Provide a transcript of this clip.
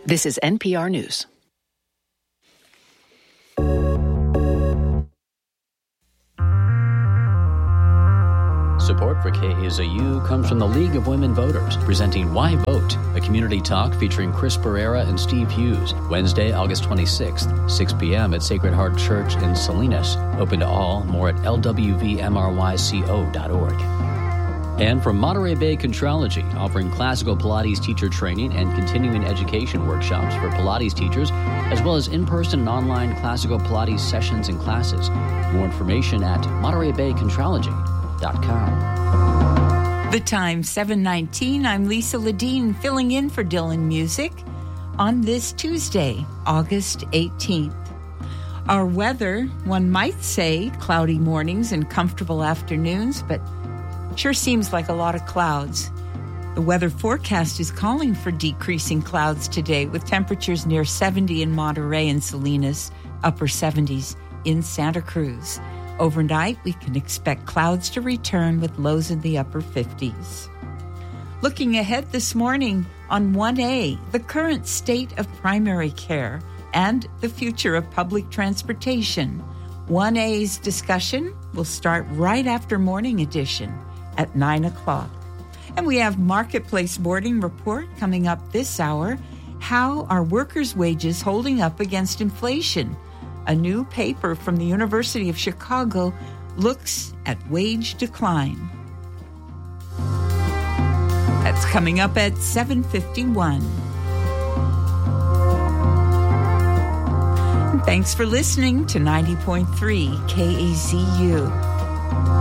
This is NPR News. Support for KAZU comes from the League of Women Voters, presenting Why Vote, a community talk featuring Chris Pereira and Steve Hughes, Wednesday, August 26th, 6 p.m. at Sacred Heart Church in Salinas. Open to all, more at lwvmryco.org. And from Monterey Bay Contrology, offering classical Pilates teacher training and continuing education workshops for Pilates teachers, as well as in-person and online classical Pilates sessions and classes. More information at montereybaycontrology.com. The time, 7:19. I'm Lisa Ledeen, filling in for Dylan Music on this Tuesday, August 18th. Our weather, one might say cloudy mornings and comfortable afternoons, but sure seems like a lot of clouds. The weather forecast is calling for decreasing clouds today, with temperatures near 70 in Monterey and Salinas, upper 70s in Santa Cruz. Overnight, we can expect clouds to return with lows in the upper 50s. Looking ahead this morning on 1A, the current state of primary care and the future of public transportation. 1A's discussion will start right after Morning Edition at 9 o'clock. And we have Marketplace Boarding Report coming up this hour. How are workers' wages holding up against inflation? A new paper from the University of Chicago looks at wage decline. That's coming up at 7:51. And thanks for listening to 90.3 KAZU.